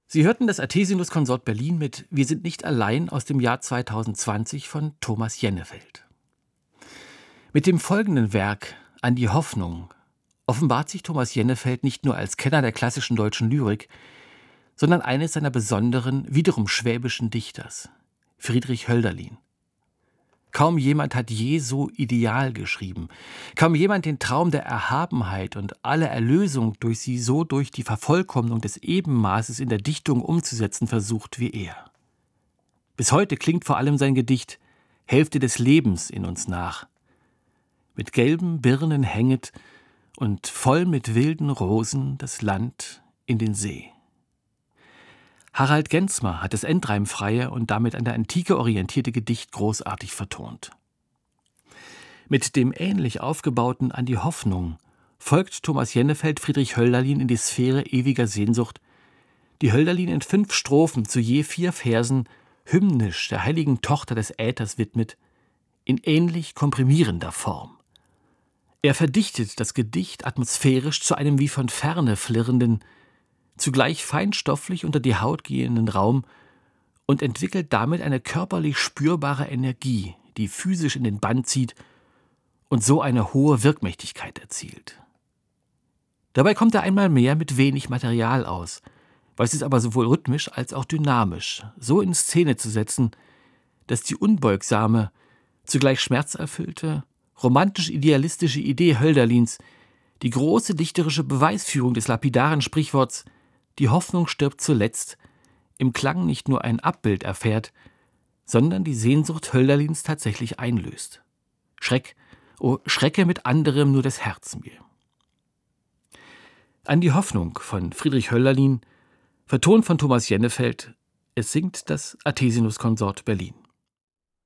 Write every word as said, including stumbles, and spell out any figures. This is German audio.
Sie hörten das Artesinuskonsort Berlin mit Wir sind nicht allein aus dem Jahr zweitausendzwanzig von Thomas Jennefeld. Mit dem folgenden Werk An die Hoffnung offenbart sich Thomas Jennefeld nicht nur als Kenner der klassischen deutschen Lyrik, sondern eines seiner besonderen, wiederum schwäbischen Dichters, Friedrich Hölderlin. Kaum jemand hat je so ideal geschrieben, kaum jemand den Traum der Erhabenheit und alle Erlösung durch sie so durch die Vervollkommnung des Ebenmaßes in der Dichtung umzusetzen versucht wie er. Bis heute klingt vor allem sein Gedicht Hälfte des Lebens in uns nach. Mit gelben Birnen hänget und voll mit wilden Rosen das Land in den See. Harald Gensmer hat das endreimfreie und damit an der Antike orientierte Gedicht großartig vertont. Mit dem ähnlich aufgebauten An die Hoffnung folgt Thomas Jennefeld Friedrich Hölderlin in die Sphäre ewiger Sehnsucht, die Hölderlin in fünf Strophen zu je vier Versen hymnisch der heiligen Tochter des Äthers widmet, in ähnlich komprimierender Form. Er verdichtet das Gedicht atmosphärisch zu einem wie von Ferne flirrenden, zugleich feinstofflich unter die Haut gehenden Raum und entwickelt damit eine körperlich spürbare Energie, die physisch in den Bann zieht und so eine hohe Wirkmächtigkeit erzielt. Dabei kommt er einmal mehr mit wenig Material aus, weiß es aber sowohl rhythmisch als auch dynamisch so in Szene zu setzen, dass die unbeugsame, zugleich schmerzerfüllte, romantisch-idealistische Idee Hölderlins, die große dichterische Beweisführung des lapidaren Sprichworts Die Hoffnung stirbt zuletzt, im Klang nicht nur ein Abbild erfährt, sondern die Sehnsucht Hölderlins tatsächlich einlöst. Schreck, oh Schrecke mit anderem nur das Herz mir. An die Hoffnung von Friedrich Hölderlin, vertont von Thomas Jennefeld, es singt das Artesinuskonsort Berlin.